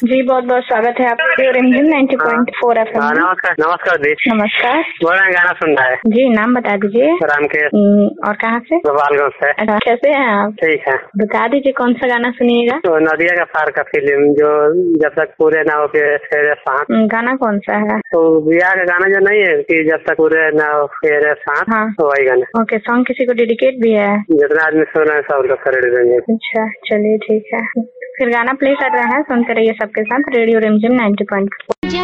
जी बहुत बहुत स्वागत है आपका रेडियो रिमझिम 90.4 FM। नमस्कार नमस्कार दी। नमस्कार। बोल रहे हैं गाना सुनना है जी नाम बता दीजिए। रामकेश। और कहाँ से? गोपालगंज से। अच्छा कैसे हैं आप? ठीक है। बता दीजिए कौन सा गाना सुनिएगा? तो नदिया का पार का फिल्म जो जब तक पूरे ना हो के फेरे साथ। गाना कौन सा है? तो बियाह का गाना जो नहीं है कि जब तक पूरे ना हो फेरे साथ। हाँ तो वही गाना। ओके सॉन्ग किसी को डेडिकेट भी है? जितना आदमी सुन रहे हैं सब लोग कर देंगे। अच्छा चलिए ठीक है, फिर गाना प्ले कर रहे हैं, सुनते रहिए सबके साथ रेडियो रिमझिम 90.4।